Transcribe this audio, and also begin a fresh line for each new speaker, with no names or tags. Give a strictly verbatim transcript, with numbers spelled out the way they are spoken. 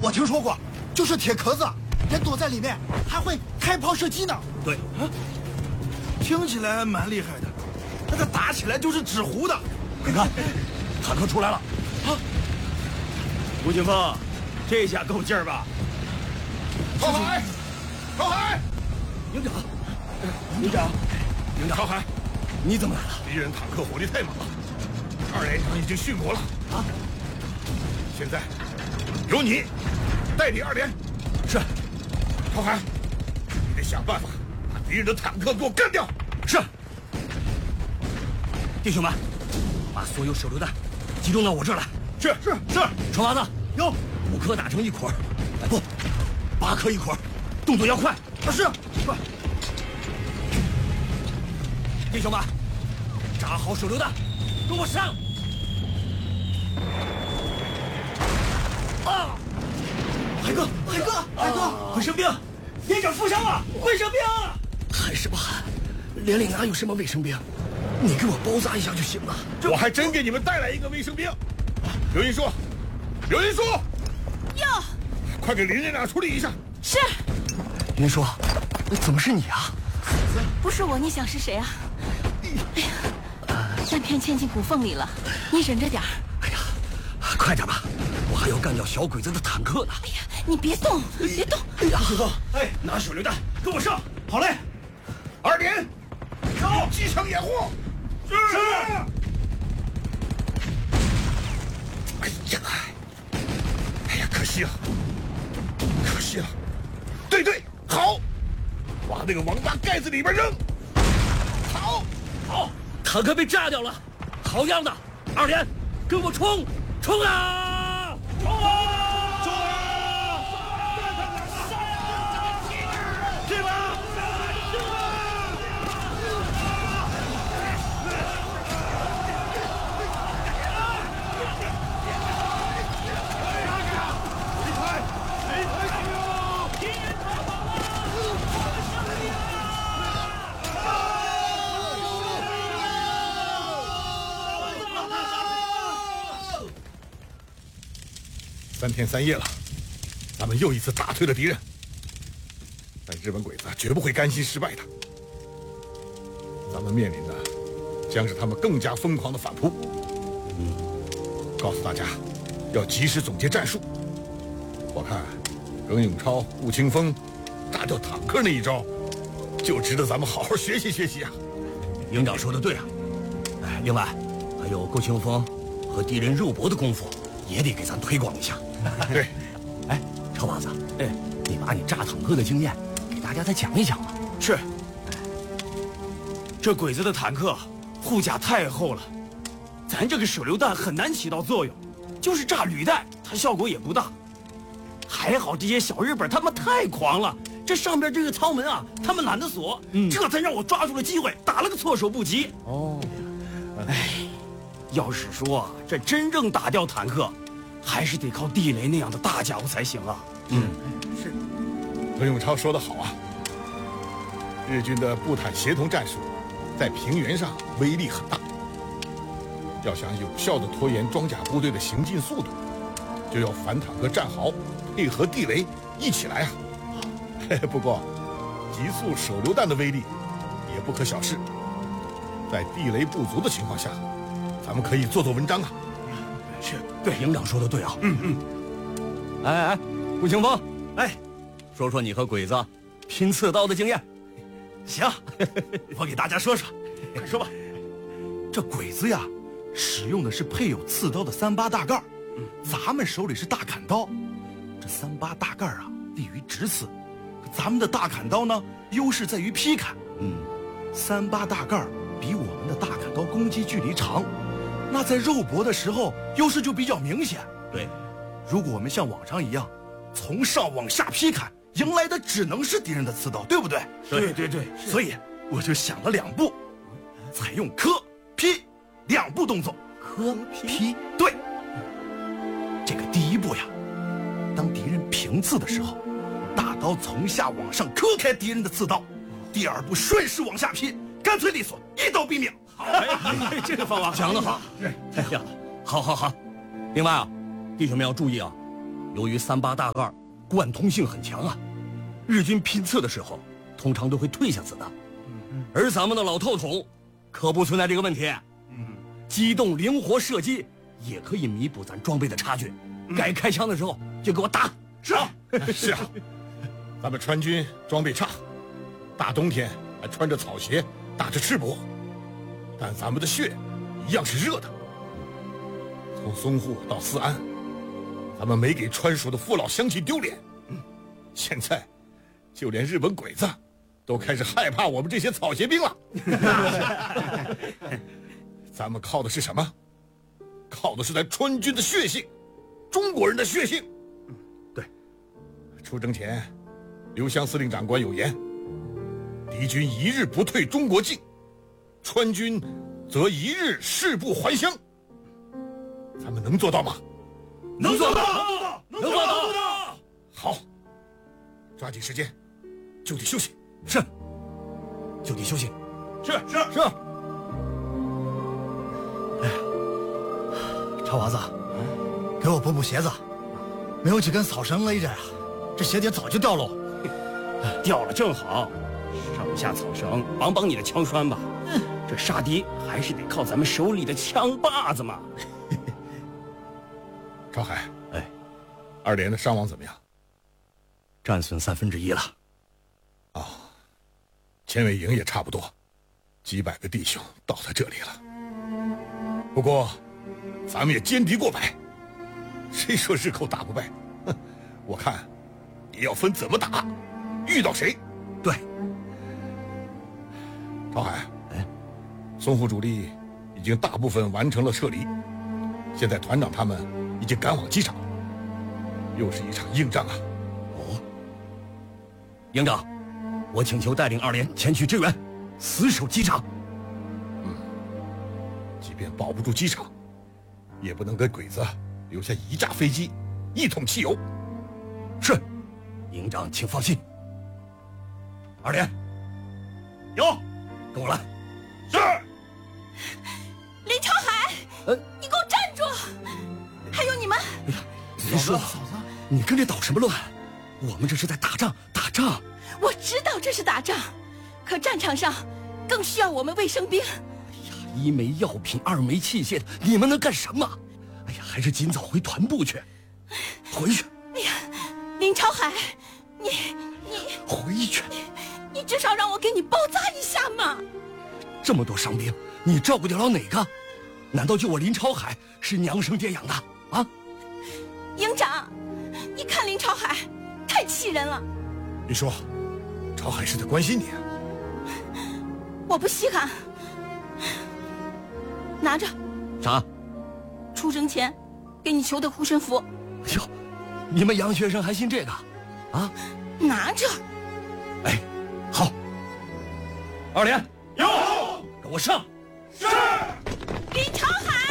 我听说过，就是铁壳子，人躲在里面还会开炮射击呢。
对，啊，听起来蛮厉害的，那他打起来就是纸糊的。
你看，坦克出来了。
啊，
吴景峰，这下够劲儿吧？
靠海，靠海！
营长，营长，营长，
靠海！
你怎么来了？
敌人坦克火力太猛了，二连长已经殉国了。啊！现在由你带领二连。
是。
靠海，你得想办法把敌人的坦克给我干掉。
是。弟兄们，把所有手榴弹集中到我这儿来。
是是是。
臭娃子，
有
五颗打成一捆，哎不，八颗一捆，动作要快。
啊是，快。
弟兄们，扎好手榴弹，跟我上！啊！海哥，
海哥，海哥，
卫生兵，连长负伤了！卫生兵，喊什么喊？连里哪有什么卫生兵？你给我包扎一下就行了。
我还真给你们带来一个卫生兵。刘云书，刘云书，
哟，
快给林连长处理一下。
是。
云书，怎么是你啊？
不是我，你想是谁啊？哎呀，弹片嵌进骨缝里了，你忍着点儿。
哎呀，快点吧，我还要干掉小鬼子的坦克呢。
哎呀，你别动，别动。
哎呀，师傅，哎，拿手榴弹跟我上。
好嘞，
二连，用机枪掩护。
是。
哎呀，哎呀，可惜了，可惜了。对对，好，往那个王八盖子里边扔。好，
好，坦克被炸掉了，好样的！二连，跟我冲，冲啊！
冲啊！
冲啊！
是吧？
三天三夜了，咱们又一次打退了敌人，但日本鬼子绝不会甘心失败的。咱们面临的将是他们更加疯狂的反扑。嗯，告诉大家，要及时总结战术。我看耿永超、顾清风炸掉坦克那一招，就值得咱们好好学习学习啊！
营长说的对啊，哎，另外还有顾清风和敌人肉搏的功夫，也得给咱推广一下。
对，
哎，臭娃子，哎，你把你炸坦克的经验给大家再讲一讲吧。
是。这鬼子的坦克护甲太厚了，咱这个手榴弹很难起到作用，就是炸履带，它效果也不大。还好这些小日本他们太狂了，这上边这个舱门啊，他们懒得锁，嗯、这才让我抓住了机会，打了个措手不及。
哦，
哎，要是说这真正打掉坦克，还是得靠地雷那样的大家伙才行啊。
嗯，
是。耿永超说得好啊，日军的步坦协同战术在平原上威力很大，要想有效地拖延装甲部队的行进速度，就要反坦克战壕配合地雷一起来啊！不过，急速手榴弹的威力也不可小视，在地雷不足的情况下，咱们可以做做文章啊！
是，对，营长说的对啊。嗯嗯。哎哎，顾清风，哎，说说你和鬼子拼刺刀的经验。
行，我给大家说说，快说吧。
这鬼子呀，使用的是配有刺刀的三八大盖，嗯，咱们手里是大砍刀。这三八大盖啊，利于直刺，可咱们的大砍刀呢，优势在于劈砍。嗯，三八大盖比我们的大砍刀攻击距离长，那在肉搏的时候优势就比较明显。
对，
如果我们像往常一样，从上往下劈砍，迎来的只能是敌人的刺刀，对不对？
对对对，
所以我就想了两步，采用磕劈两步动作。
磕劈，
对。这个第一步呀，当敌人平刺的时候，大刀从下往上磕开敌人的刺刀；第二步顺势往下劈，干脆利索，一刀毙命。
哎，这个方法
讲得好。哎呀，好好好。另外啊，弟兄们要注意啊， 由于三八大盖贯通性很强啊，日军拼刺的时候通常都会退下子弹，而咱们的老透筒可不存在这个问题。机动灵活射击也可以弥补咱装备的差距，该开枪的时候就给我打。
是啊，是啊，咱们川军装备差，大冬天还穿着草鞋，打着赤膊，但咱们的血一样是热的。从淞沪到四安，咱们没给川蜀的父老乡亲丢脸。现在，就连日本鬼子都开始害怕我们这些草鞋兵了。咱们靠的是什么？靠的是咱川军的血性，中国人的血性。
对，
出征前，刘湘司令长官有言：敌军一日不退中国境，川军则一日誓不还乡。咱们能做到吗？
能做到，能做到。
好，抓紧时间，就地休息。
是，就地休息。
是是
是。
臭娃子，给我补补鞋子，没有几根草绳勒着呀，这鞋底早就掉喽。
掉了正好，上下草绳绑绑你的枪栓吧。这杀敌还是得靠咱们手里的枪把子嘛。
朝海，
哎，
二连的伤亡怎么样？
战损三分之一了。
哦，前卫营也差不多，几百个弟兄倒在这里了。不过，咱们也歼敌过百，谁说日寇打不败？哼，我看也要分怎么打，遇到谁。
对。
朝海，
哎，
淞沪主力已经大部分完成了撤离，现在团长他们已经赶往机场，又是一场硬仗啊！
哦，营长，我请求带领二连前去支援，死守机场。
嗯，即便保不住机场，也不能给鬼子留下一架飞机、一桶汽油。
是，营长请放心。二连，
有，
跟我来。
是。
林朝海，
呃，
你给我站住！还有你们，
哎呀，林叔，你跟这捣什么乱？我们这是在打仗，打仗。
我知道这是打仗，可战场上更需要我们卫生兵。
一枚药品，二枚器械，你们能干什么？哎呀，还是尽早回团部去，回去。
哎呀，林朝海，你你
回去，
你至少让我给你包扎一下嘛！
这么多伤兵，你照顾得了哪个？难道就我林朝海是娘生爹养的啊？
营长，你看林朝海太气人了。
你说，朝海是在关心你啊？
我不稀罕。拿着。
啥？
出征前给你求的护身符。
哎呦，你们洋学生还信这个？啊？
拿着。
哎，好。二连，
有，
跟我上。
是。
林朝海。